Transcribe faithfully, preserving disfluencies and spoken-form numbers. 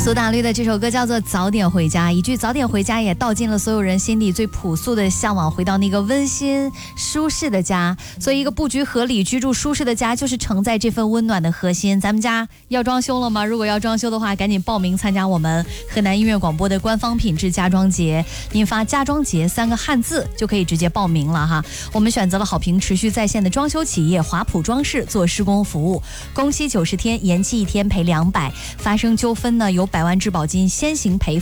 苏打绿的这首歌叫做《早点回家》，一句早点回家也道尽了所有人心底最朴素的向往，回到那个温馨舒适的家。所以一个布局合理、居住舒适的家，就是承载这份温暖的核心。咱们家要装修了吗？如果要装修的话，赶紧报名参加我们河南音乐广播的官方品质家装节。您发家装节三个汉字就可以直接报名了哈。我们选择了好评持续在线的装修企业华普装饰做施工服务，工期九十天，延期一天赔两百，发生纠纷呢有百万质保金先行赔付。